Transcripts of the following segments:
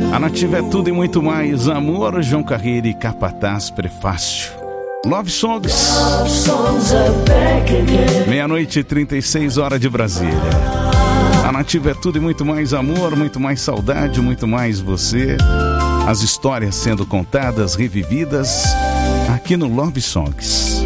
A Nativa é tudo e muito mais. Amor, João Carreira e Capataz, prefácio. Love Songs. 00:36 hora de Brasília. A Nativa é tudo e muito mais amor, muito mais saudade, muito mais você. As histórias sendo contadas, revividas aqui no Love Songs.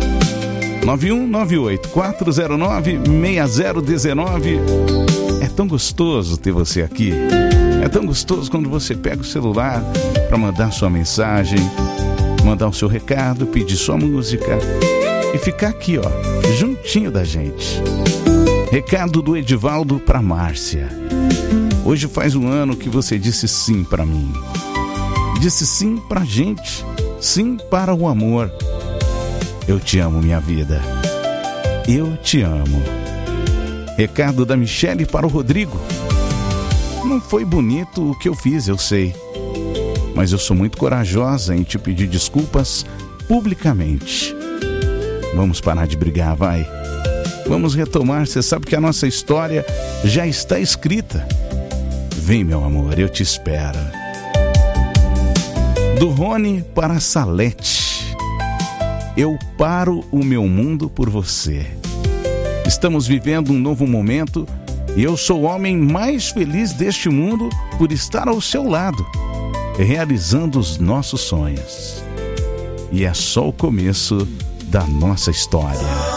9198-409-6019. É tão gostoso ter você aqui. É tão gostoso quando você pega o celular para mandar sua mensagem, mandar o seu recado, pedir sua música e ficar aqui, ó, juntinho da gente. Recado do Edivaldo para Márcia. Hoje faz um ano que você disse sim para mim. Disse sim pra gente, sim para o amor. Eu te amo, minha vida. Eu te amo. Recado da Michele para o Rodrigo. Não foi bonito o que eu fiz, eu sei. Mas eu sou muito corajosa em te pedir desculpas publicamente. Vamos parar de brigar, vai. Vamos retomar, você sabe que a nossa história já está escrita. Vem, meu amor, eu te espero. Do Rony para a Salete. Eu paro o meu mundo por você. Estamos vivendo um novo momento e eu sou o homem mais feliz deste mundo por estar ao seu lado, realizando os nossos sonhos. E é só o começo da nossa história.